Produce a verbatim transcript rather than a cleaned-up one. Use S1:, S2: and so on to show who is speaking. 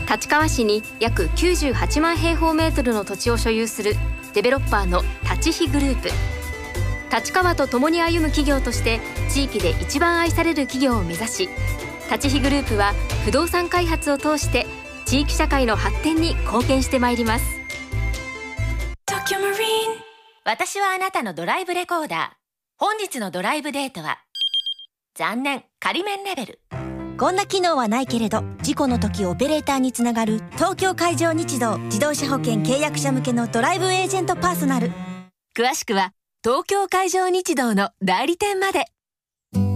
S1: 立川市に約きゅうじゅうはちまんへいほうメートルの土地を所有するデベロッパーの立飛グループ。立川と共に歩む企業として地域で一番愛される企業を目指し、立飛グループは不動産開発を通して地域社会の発展に貢献してまいります。
S2: 私はあなたのドライブレコーダー。本日のドライブデートは残念、仮免レベル。
S3: こんな機能はないけれど、事故の時オペレーターにつながる東京海上日動自動車保険契約者向けのドライブエージェントパーソナル。
S2: 詳しくは東京海上日動の代理店まで。